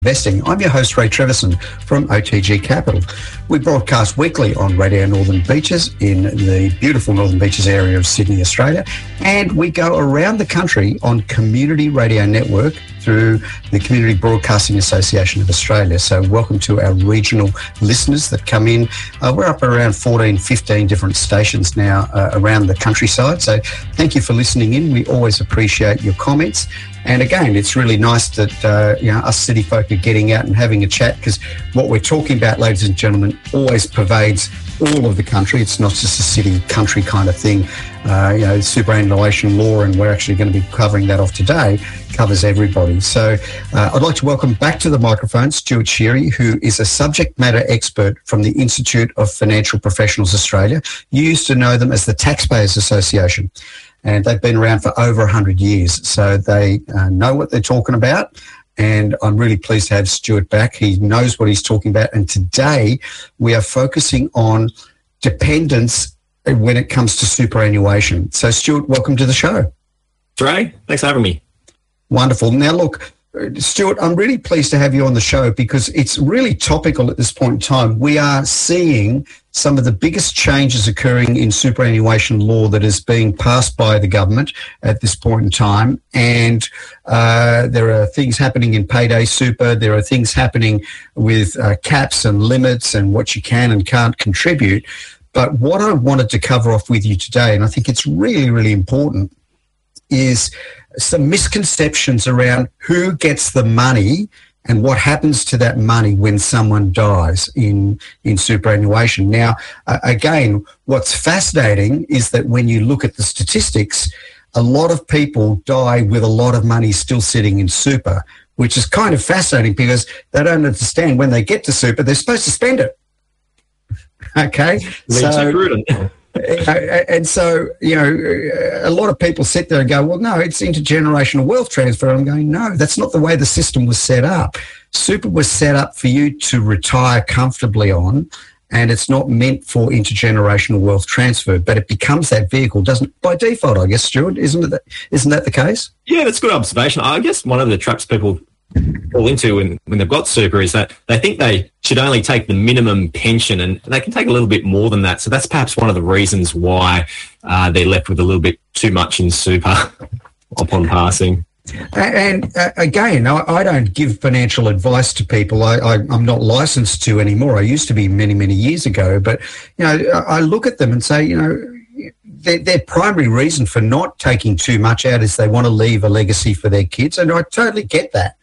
Investing. I'm your host, Ray Treverson from OTG Capital. We broadcast weekly on Radio Northern Beaches in the beautiful Northern Beaches area of Sydney, Australia, and we go around the country on Community Radio Network through the Community Broadcasting Association of Australia. So welcome to our regional listeners that come in. We're up around 14, 15 different stations now around the countryside. So thank you for listening in. We always appreciate your comments. And again, it's really nice that us city folk are getting out and having a chat, because what we're talking about, ladies and gentlemen, always pervades all of the country. It's not just a city-country kind of thing. Superannuation law, and we're actually going to be covering that off today, covers everybody. So I'd like to welcome back to the microphone Stuart Sheary, who is a subject matter expert from the Institute of Financial Professionals Australia. You used to know them as the Taxpayers Association, and they've been around for over 100 years. So they know what they're talking about. And I'm really pleased to have Stuart back. He knows what he's talking about. And today we are focusing on dependence when it comes to superannuation. So, Stuart, welcome to the show. Ray, thanks for having me. Wonderful. Now, look, Stuart, I'm really pleased to have you on the show because it's really topical at this point in time. We are seeing some of the biggest changes occurring in superannuation law that is being passed by the government at this point in time. And there are things happening in payday super. There are things happening with caps and limits and what you can and can't contribute. But what I wanted to cover off with you today, and I think it's really, really important, is some misconceptions around who gets the money and what happens to that money when someone dies in superannuation. Now, again, what's fascinating is that when you look at the statistics, a lot of people die with a lot of money still sitting in super, which is kind of fascinating because they don't understand when they get to super, they're supposed to spend it. Okay? And so, a lot of people sit there and go, well, no, it's intergenerational wealth transfer. I'm going, no, that's not the way the system was set up. Super was set up for you to retire comfortably on, and it's not meant for intergenerational wealth transfer, but it becomes that vehicle, doesn't by default, I guess, Stuart, isn't that the case? Yeah, that's a good observation. I guess one of the traps people fall into when they've got super is that they think they should only take the minimum pension, and they can take a little bit more than that. So that's perhaps one of the reasons why they're left with a little bit too much in super upon passing. And again, I don't give financial advice to people. I'm not licensed to anymore. I used to be many, many years ago. But, I look at them and say, their primary reason for not taking too much out is they want to leave a legacy for their kids. And I totally get that.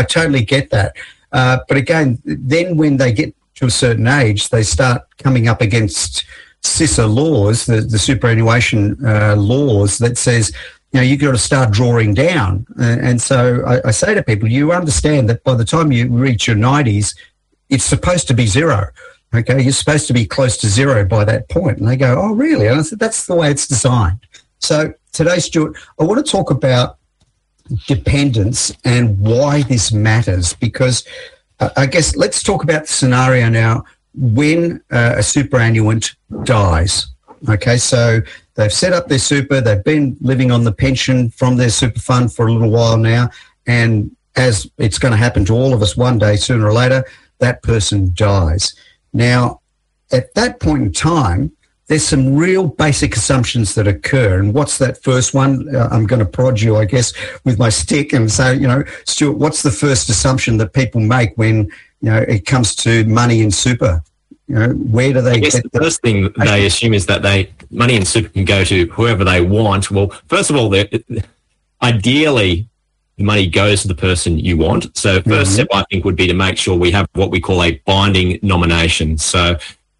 But again, then when they get to a certain age, they start coming up against SISA laws, the superannuation laws that says, you've got to start drawing down. And so I say to people, you understand that by the time you reach your 90s, it's supposed to be zero. Okay, you're supposed to be close to zero by that point. And they go, oh, really? And I said, that's the way it's designed. So today, Stuart, I want to talk about dependence and why this matters, because I guess let's talk about the scenario now when a superannuant dies. Okay, so they've set up their super, they've been living on the pension from their super fund for a little while now, and as it's going to happen to all of us one day, sooner or later, that person dies. Now, at that point in time, there's some real basic assumptions that occur. And what's that first one? I'm going to prod you, I guess, with my stick and say, Stuart, what's the first assumption that people make when, it comes to money in super? Where do they get the first thing they assume is that money in super can go to whoever they want. Well, first of all, ideally, the money goes to the person you want. So first step, I think, would be to make sure we have what we call a binding nomination. So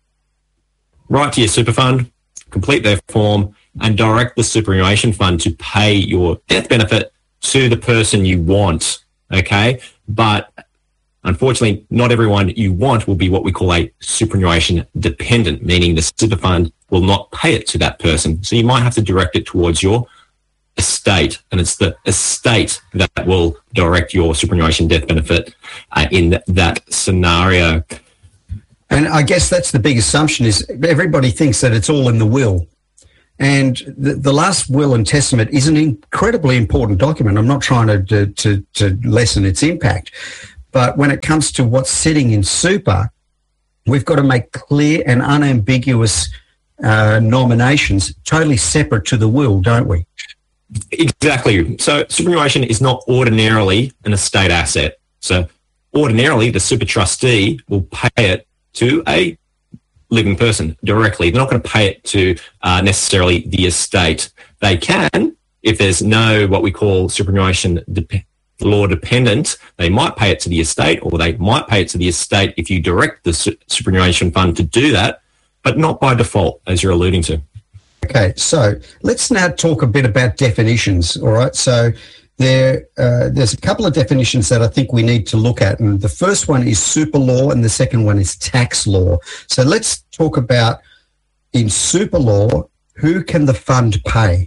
write to your super fund, complete their form, and direct the superannuation fund to pay your death benefit to the person you want, okay? But unfortunately, not everyone you want will be what we call a superannuation dependent, meaning the super fund will not pay it to that person. So you might have to direct it towards your estate, and it's the estate that will direct your superannuation death benefit in that scenario. And I guess that's the big assumption, is everybody thinks that it's all in the will. And the last will and testament is an incredibly important document. I'm not trying to lessen its impact. But when it comes to what's sitting in super, we've got to make clear and unambiguous nominations totally separate to the will, don't we? Exactly. So superannuation is not ordinarily an estate asset. So ordinarily, the super trustee will pay it to a living person directly. They're not going to pay it to necessarily the estate. They can, if there's no what we call superannuation law dependent, they might pay it to the estate, or they might pay it to the estate if you direct the superannuation fund to do that, but not by default, as you're alluding to. Okay, so let's now talk a bit about definitions, all right? So there's a couple of definitions that I think we need to look at, and the first one is super law and the second one is tax law. So let's talk about, in super law, who can the fund pay?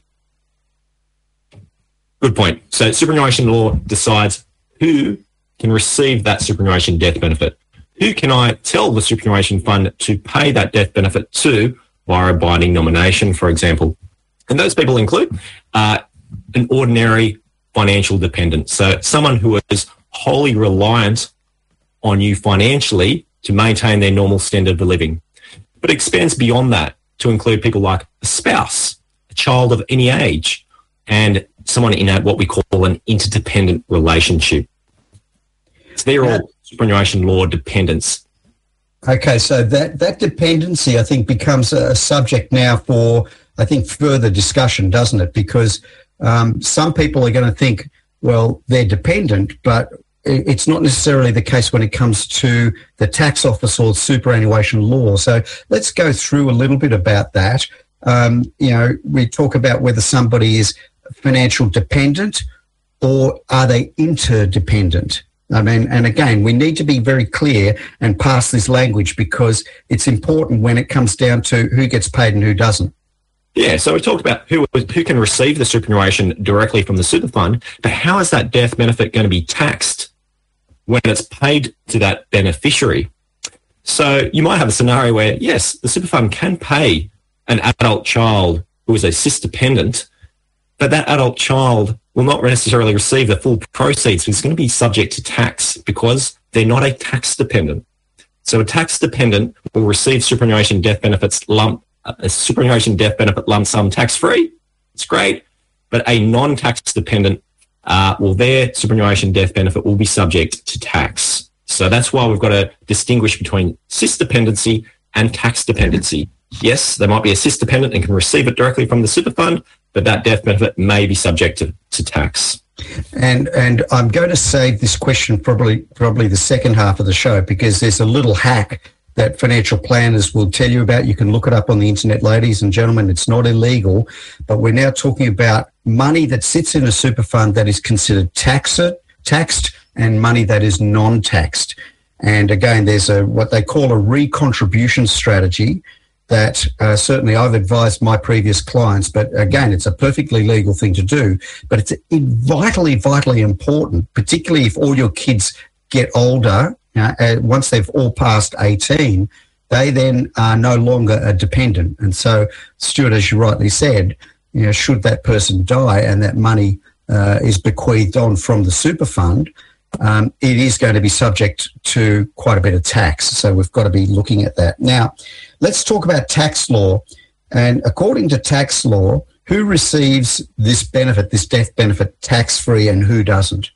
Good point. So superannuation law decides who can receive that superannuation death benefit. Who can I tell the superannuation fund to pay that death benefit to via a binding nomination, for example? And those people include an ordinary financial dependent. So someone who is wholly reliant on you financially to maintain their normal standard of living. But it expands beyond that to include people like a spouse, a child of any age, and someone in what we call an interdependent relationship. So they're all superannuation law dependents. Okay, so that dependency, I think, becomes a subject now for, I think, further discussion, doesn't it? Because some people are going to think, well, they're dependent, but it's not necessarily the case when it comes to the tax office or superannuation law. So let's go through a little bit about that. We talk about whether somebody is financial dependent or are they interdependent? I mean, and again, we need to be very clear and pass this language because it's important when it comes down to who gets paid and who doesn't. Yeah, so we talked about who can receive the superannuation directly from the super fund, but how is that death benefit going to be taxed when it's paid to that beneficiary? So you might have a scenario where, yes, the super fund can pay an adult child who is a cis-dependent, but that adult child will not necessarily receive the full proceeds. It's going to be subject to tax because they're not a tax dependent. So a tax dependent will receive superannuation death benefit lump sum tax-free. It's great. But a non-tax dependent, their superannuation death benefit will be subject to tax. So that's why we've got to distinguish between cis-dependency and tax dependency. Yes, they might be a cis-dependent and can receive it directly from the super fund, but that death benefit may be subject to tax. And I'm going to save this question probably the second half of the show because there's a little hack that financial planners will tell you about. You can look it up on the internet, ladies and gentlemen. It's not illegal, but we're now talking about money that sits in a super fund that is considered taxed and money that is non-taxed. And again, there's what they call a recontribution strategy that certainly I've advised my previous clients, but again, it's a perfectly legal thing to do, but it's vitally, vitally important, particularly if all your kids get older. Once they've all passed 18, they then are no longer a dependent. And so, Stuart, as you rightly said, should that person die and that money is bequeathed on from the super fund, it is going to be subject to quite a bit of tax. So we've got to be looking at that. Now, let's talk about tax law. And according to tax law, who receives this benefit, this death benefit, tax-free and who doesn't?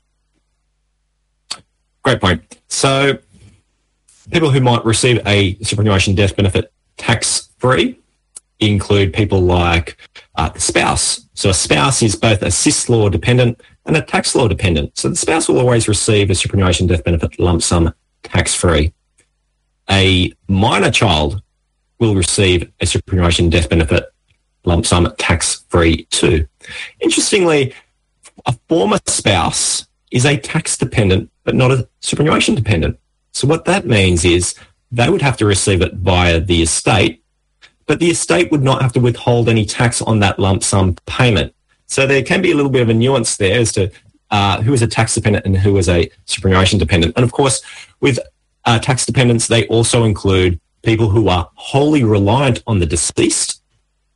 Great point. So people who might receive a superannuation death benefit tax-free include people like the spouse. So a spouse is both a cis law dependent and a tax law dependent. So the spouse will always receive a superannuation death benefit lump sum tax-free. A minor child will receive a superannuation death benefit lump sum tax-free too. Interestingly, a former spouse is a tax dependent but not a superannuation dependent. So what that means is they would have to receive it via the estate, but the estate would not have to withhold any tax on that lump sum payment. So there can be a little bit of a nuance there as to who is a tax dependent and who is a superannuation dependent. And of course, with tax dependents, they also include people who are wholly reliant on the deceased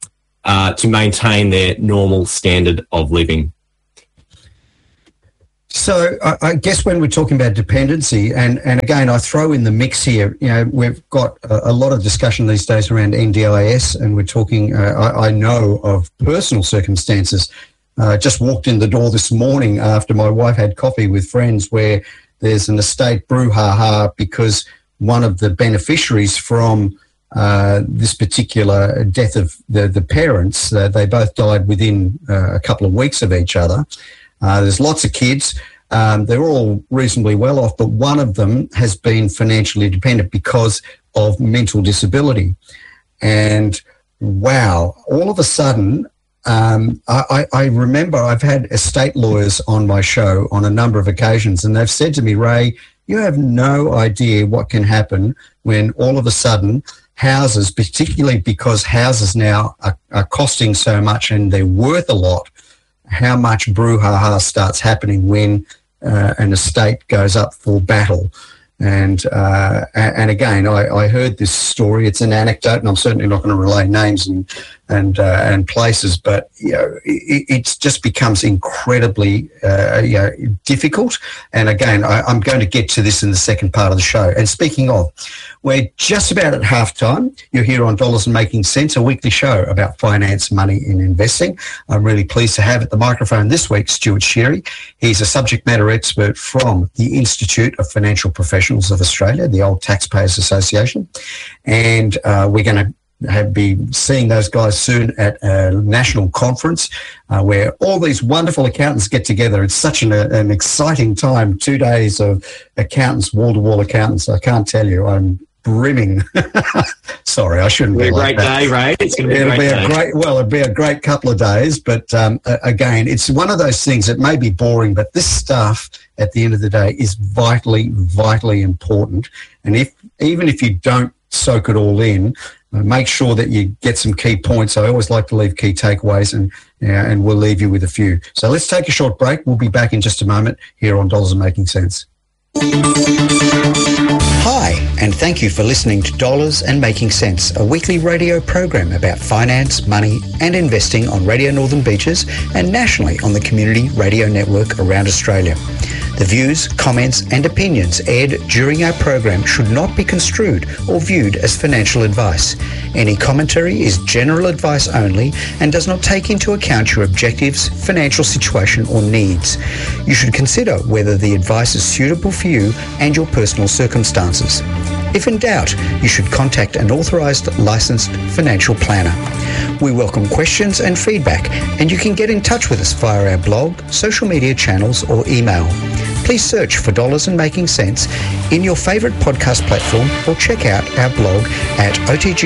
to maintain their normal standard of living. So I guess when we're talking about dependency, and again, I throw in the mix here, we've got a lot of discussion these days around NDIS, and we're talking, I know of personal circumstances. Just walked in the door this morning after my wife had coffee with friends where there's an estate brouhaha because one of the beneficiaries from this particular death of the parents, they both died within a couple of weeks of each other. There's lots of kids. They're all reasonably well off, but one of them has been financially dependent because of mental disability. And wow, all of a sudden, I remember I've had estate lawyers on my show on a number of occasions, and they've said to me, Ray, you have no idea what can happen when all of a sudden houses, particularly because houses now are costing so much and they're worth a lot, how much brouhaha starts happening when an estate goes up for battle. And again, I heard this story. It's an anecdote, and I'm certainly not going to relay names and places, but it just becomes incredibly difficult. And again, I'm going to get to this in the second part of the show. And speaking of, we're just about at halftime. You're here on Dollars and Making Sense, a weekly show about finance, money and investing. I'm really pleased to have at the microphone this week Stuart Sherry. He's a subject matter expert from the Institute of Financial Professionals of Australia, the old Taxpayers Association. And we're going to be seeing those guys soon at a national conference where all these wonderful accountants get together. It's such an exciting time, 2 days of accountants, wall-to-wall accountants. I can't tell you, I'm brimming. Sorry, I shouldn't be like that. It'll be a great day, Ray. It's going to be a great day. It'll be a great couple of days. But again, it's one of those things that may be boring, but this stuff at the end of the day is vitally, vitally important. And even if you don't soak it all in, make sure that you get some key points. I always like to leave key takeaways, and we'll leave you with a few. So let's take a short break. We'll be back in just a moment here on Dollars and Making Sense. Hi, and thank you for listening to Dollars and Making Sense, a weekly radio program about finance, money and investing on Radio Northern Beaches and nationally on the Community Radio Network around Australia. The views, comments and opinions aired during our program should not be construed or viewed as financial advice. Any commentary is general advice only and does not take into account your objectives, financial situation or needs. You should consider whether the advice is suitable for you and your personal circumstances. If in doubt, you should contact an authorised licensed financial planner. We welcome questions and feedback, and you can get in touch with us via our blog, social media channels or email. Please search for Dollars and Making Sense in your favourite podcast platform or check out our blog at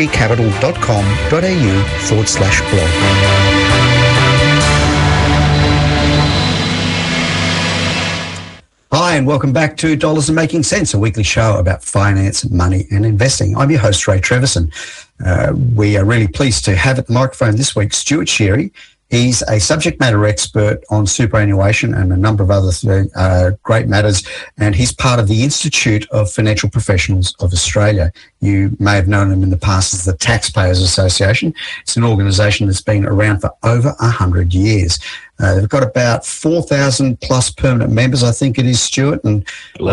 otgcapital.com.au/blog. Hi, and welcome back to Dollars and Making Sense, a weekly show about finance, money and investing. I'm your host, Ray Treverson. We are really pleased to have at the microphone this week Stuart Sherry. He's a subject matter expert on superannuation and a number of other great matters, and he's part of the Institute of Financial Professionals of Australia. You may have known him in the past as the Taxpayers Association. It's an organisation that's been around for over 100 years. They've got about 4,000 plus permanent members, I think it is, Stuart. And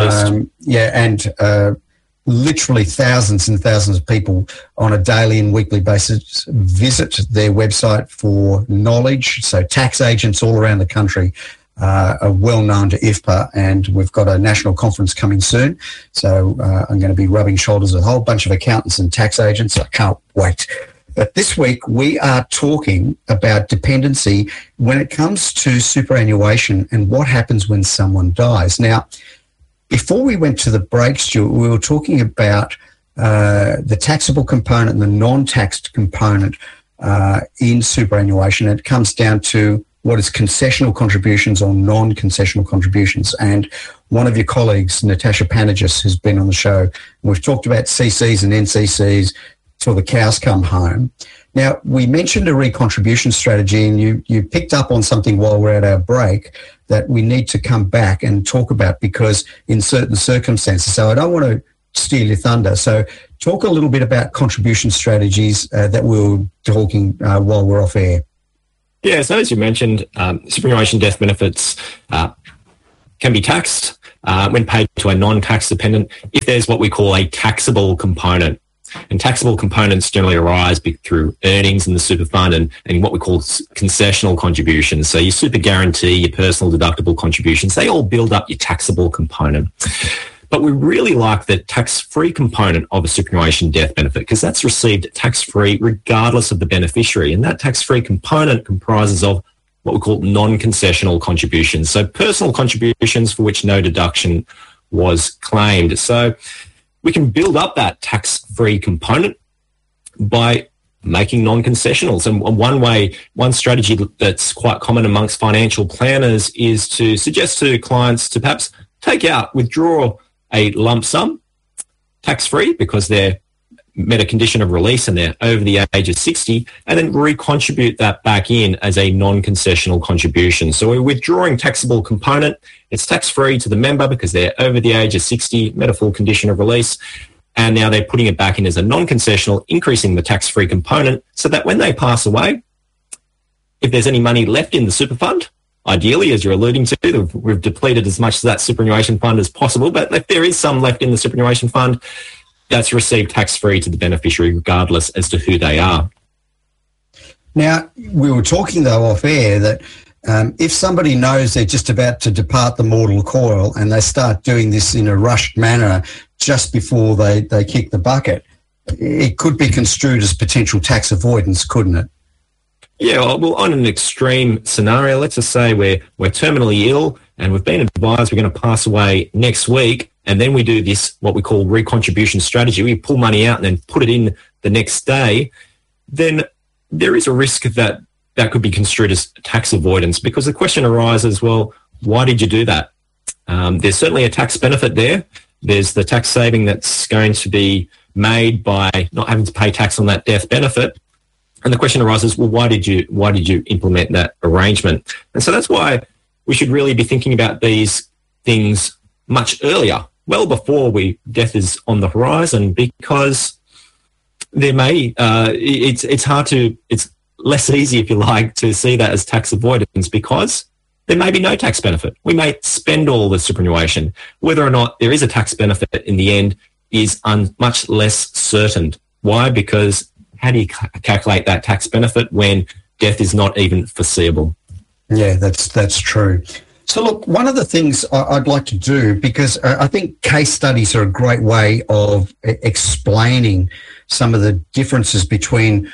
literally thousands and thousands of people on a daily and weekly basis visit their website for knowledge. So tax agents all around the country are well known to IFPA, and we've got a national conference coming soon. So I'm going to be rubbing shoulders with a whole bunch of accountants and tax agents. I can't wait. But this week we are talking about dependency when it comes to superannuation and what happens when someone dies. Now, before we went to the break, Stuart, we were talking about the taxable component and the non-taxed component in superannuation. It comes down to what is concessional contributions or non-concessional contributions. And one of your colleagues, Natasha Panagis, who's been on the show, and we've talked about CCs and NCCs till the cows come home. Now, we mentioned a recontribution strategy, and you picked up on something while we're at our break that we need to come back and talk about, because in certain circumstances, so I don't want to steal your thunder. So talk a little bit about contribution strategies that we were talking while we're off air. Yeah, so as you mentioned, superannuation death benefits can be taxed when paid to a non-tax dependent if there's what we call a taxable component. And taxable components generally arise through earnings in the super fund and what we call concessional contributions. So your super guarantee, your personal deductible contributions, they all build up your taxable component. But we really like the tax-free component of a superannuation death benefit because that's received tax-free regardless of the beneficiary. And that tax-free component comprises of what we call non-concessional contributions. So personal contributions for which no deduction was claimed. So we can build up that tax-free component by making non-concessionals. And one strategy that's quite common amongst financial planners is to suggest to clients to perhaps withdraw a lump sum tax-free because they're met a condition of release and they're over the age of 60, and then recontribute that back in as a non-concessional contribution. So we're withdrawing taxable component. It's tax-free to the member because they're over the age of 60, met a full condition of release, and now they're putting it back in as a non-concessional, increasing the tax-free component so that when they pass away, if there's any money left in the super fund, ideally, as you're alluding to, we've depleted as much of that superannuation fund as possible, but if there is some left in the superannuation fund, that's received tax-free to the beneficiary regardless as to who they are. Now, we were talking, though, off air that if somebody knows they're just about to depart the mortal coil and they start doing this in a rushed manner just before they kick the bucket, it could be construed as potential tax avoidance, couldn't it? Yeah, well, on an extreme scenario, let's just say we're terminally ill and we've been advised we're going to pass away next week, and then we do this, what we call recontribution strategy. We pull money out and then put it in the next day. Then there is a risk that could be construed as tax avoidance because the question arises, well, why did you do that? There's certainly a tax benefit there. There's the tax saving that's going to be made by not having to pay tax on that death benefit. And the question arises, well, why did you implement that arrangement? And so that's why we should really be thinking about these things much earlier, well before death is on the horizon, because there may it's less easy, if you like, to see that as tax avoidance because there may be no tax benefit. We may spend all the superannuation. Whether or not there is a tax benefit in the end is much less certain. Why? Because how do you calculate that tax benefit when death is not even foreseeable? Yeah, that's true. So look, one of the things I'd like to do, because I think case studies are a great way of explaining some of the differences between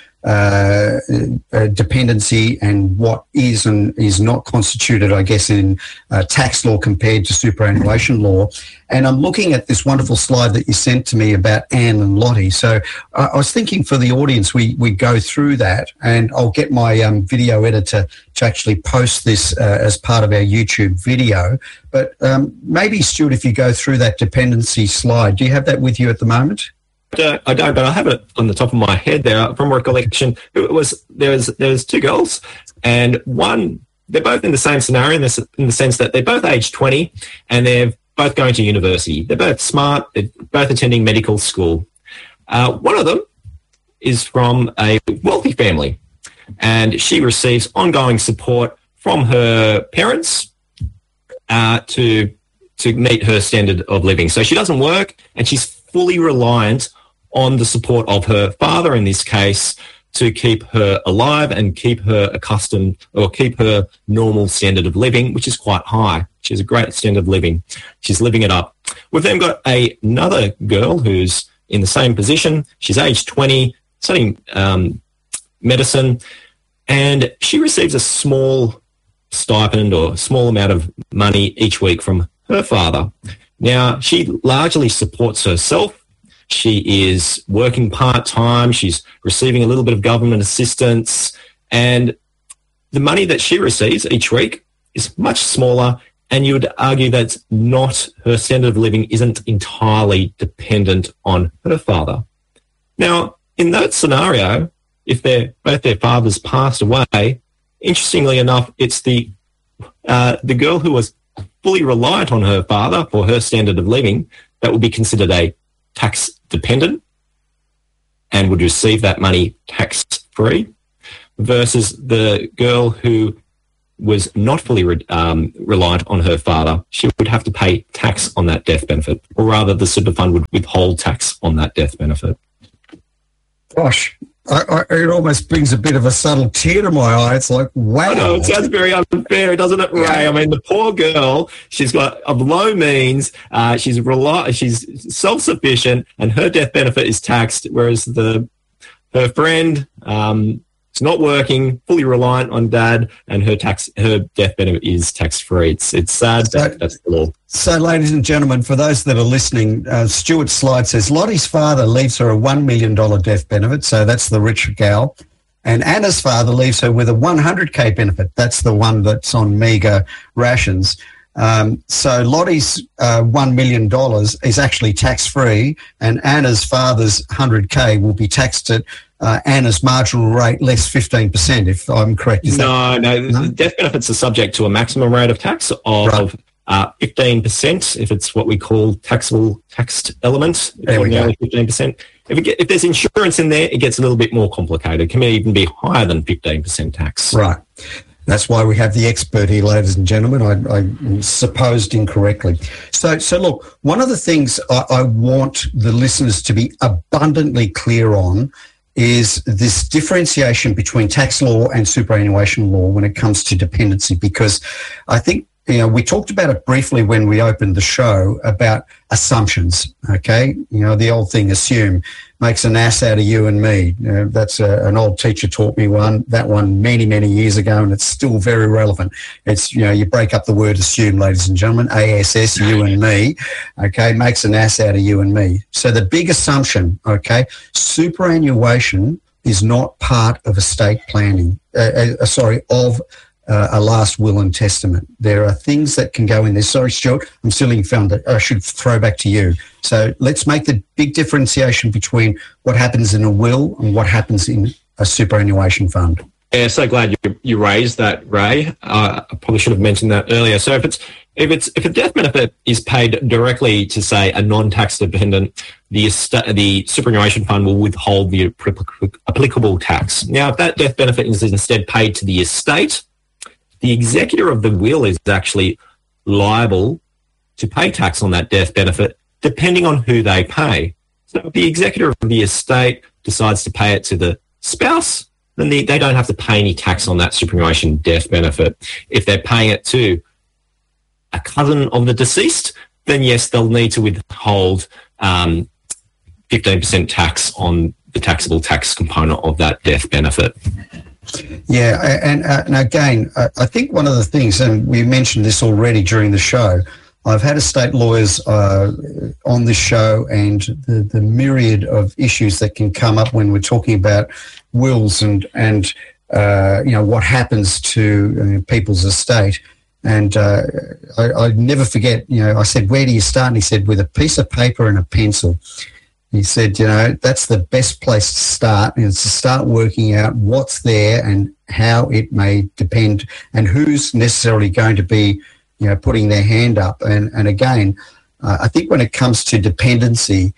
dependency and what is and is not constituted, I guess, in tax law compared to superannuation law. And I'm looking at this wonderful slide that you sent to me about Anne and Lottie. So I was thinking for the audience, we go through that, and I'll get my video editor to actually post this as part of our YouTube video. But maybe, Stuart, if you go through that dependency slide, do you have that with you at the moment? I don't, but I have it on the top of my head there from recollection. There was two girls, and one, they're both in the same scenario in the sense that they're both age 20 and they're both going to university. They're both smart. They're both attending medical school. One of them is from a wealthy family, and she receives ongoing support from her parents to meet her standard of living. So she doesn't work, and she's fully reliant on the support of her father, in this case, to keep her alive and keep her accustomed or keep her normal standard of living, which is quite high. She has a great standard of living. She's living it up. We've then got another girl who's in the same position. She's age 20, studying medicine, and she receives a small stipend or small amount of money each week from her father. Now, she largely supports herself. She is working part-time. She's receiving a little bit of government assistance. And the money that she receives each week is much smaller. And you would argue that not her standard of living isn't entirely dependent on her father. Now, in that scenario, if both their fathers passed away, interestingly enough, it's the girl who was fully reliant on her father for her standard of living that would be considered a tax dependent and would receive that money tax-free, versus the girl who was not fully reliant on her father, she would have to pay tax on that death benefit, or rather the super fund would withhold tax on that death benefit. Gosh, it almost brings a bit of a subtle tear to my eye. It's like, wow. I know, it sounds very unfair, doesn't it, Ray? I mean, the poor girl, she's got of low means, she's self-sufficient, and her death benefit is taxed, whereas her friend is not working, fully reliant on dad, and her death benefit is tax-free. It's sad, but that's the law. So, ladies and gentlemen, for those that are listening, Stuart's slide says Lottie's father leaves her a $1 million death benefit, so that's the rich gal, and Anna's father leaves her with a $100K benefit. That's the one that's on meagre rations. So Lottie's $1 million is actually tax-free, and Anna's father's $100K will be taxed at Anna's marginal rate less 15%, if I'm correct. No, death benefits are subject to a maximum rate of tax of 15%, if it's what we call taxable taxed element. There we go. 15%. If there's insurance in there, it gets a little bit more complicated. It can even be higher than 15% tax. Right. That's why we have the expert here, ladies and gentlemen. I supposed incorrectly. So look, one of the things I want the listeners to be abundantly clear on is this differentiation between tax law and superannuation law when it comes to dependency, because I think, we talked about it briefly when we opened the show about assumptions, okay? The old thing, assume, makes an ass out of you and me. That's an old teacher taught me that one many, many years ago, and it's still very relevant. It's, you break up the word assume, ladies and gentlemen, ASS, you and me, okay, makes an ass out of you and me. So the big assumption, okay, superannuation is not part of estate planning, of a last will and testament. There are things that can go in there. Sorry, Stuart, I'm still in found that I should throw back to you. So let's make the big differentiation between what happens in a will and what happens in a superannuation fund. Yeah, so glad you raised that, Ray. I probably should have mentioned that earlier. So if a death benefit is paid directly to, say, a non-tax dependent, the superannuation fund will withhold the applicable tax. Now, if that death benefit is instead paid to the estate, the executor of the will is actually liable to pay tax on that death benefit, depending on who they pay. So if the executor of the estate decides to pay it to the spouse, then they don't have to pay any tax on that superannuation death benefit. If they're paying it to a cousin of the deceased, then yes, they'll need to withhold 15% tax on the taxable tax component of that death benefit. Yeah, and again, I think one of the things, and we mentioned this already during the show, I've had estate lawyers on this show, and the myriad of issues that can come up when we're talking about wills and what happens to people's estate. And I never forget, I said, where do you start? And he said, with a piece of paper and a pencil. He said, that's the best place to start, is to start working out what's there and how it may depend and who's necessarily going to be, putting their hand up. And again, I think when it comes to dependency,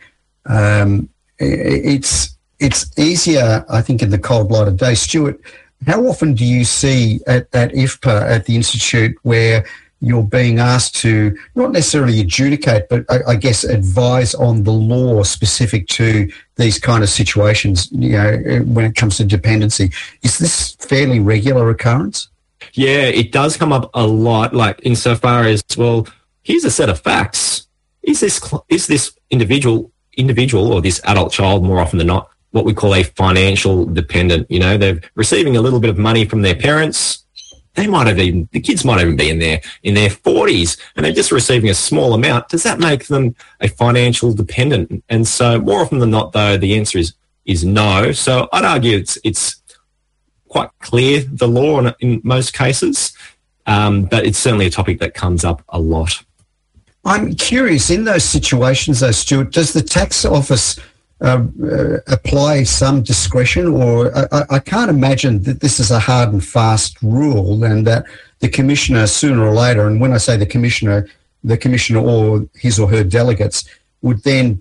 it's easier, I think, in the cold light of day. Stuart, how often do you see at IFPA, at the Institute, where you're being asked to not necessarily adjudicate, but I guess advise on the law specific to these kind of situations, when it comes to dependency? Is this fairly regular occurrence? Yeah, it does come up a lot, like insofar as, well, here's a set of facts. Is this individual or this adult child, more often than not, what we call a financial dependent? They're receiving a little bit of money from their parents. The kids might even be in their 40s, and they're just receiving a small amount. Does that make them a financial dependent? And so more often than not, though, the answer is no. So I'd argue it's quite clear, the law in most cases, but it's certainly a topic that comes up a lot. I'm curious, in those situations, though, Stuart, does the tax office apply some discretion, or I can't imagine that this is a hard and fast rule, and that the commissioner sooner or later, and when I say the commissioner or his or her delegates, would then be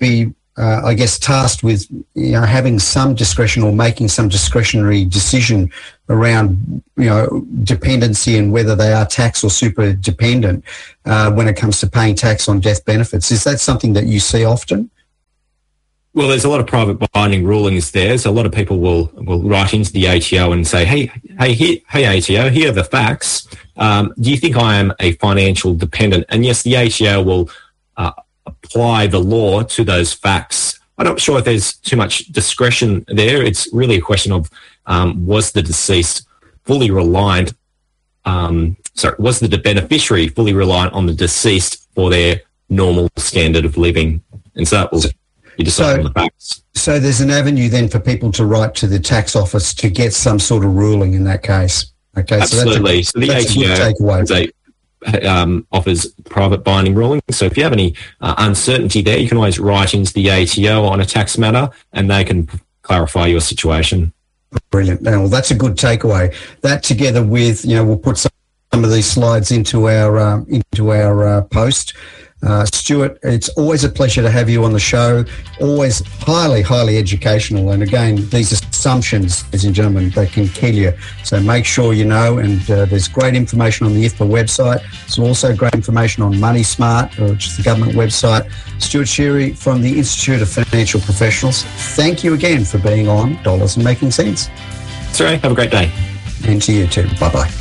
I guess, tasked with having some discretion or making some discretionary decision around dependency and whether they are tax or super dependent when it comes to paying tax on death benefits. Is that something that you see often? Well, there's a lot of private binding rulings there. So a lot of people will write into the ATO and say, hey, ATO, here are the facts. Do you think I am a financial dependent? And yes, the ATO will apply the law to those facts. I'm not sure if there's too much discretion there. It's really a question of was the deceased fully reliant, was the beneficiary fully reliant on the deceased for their normal standard of living? And so that will you decide on the facts. So there's an avenue then for people to write to the tax office to get some sort of ruling in that case. Okay, absolutely. So the ATO offers private binding rulings. So if you have any uncertainty there, you can always write into the ATO on a tax matter and they can clarify your situation. Brilliant. Well, that's a good takeaway. That together with, we'll put some of these slides into our post. Stuart, it's always a pleasure to have you on the show. Always highly, highly educational. And again, these assumptions, ladies and gentlemen, they can kill you. So make sure you know. And there's great information on the IFPA website. There's also great information on Money Smart, which is the government website. Stuart Sheary from the Institute of Financial Professionals. Thank you again for being on Dollars and Making Sense. Sorry, have a great day. And to you too. Bye-bye.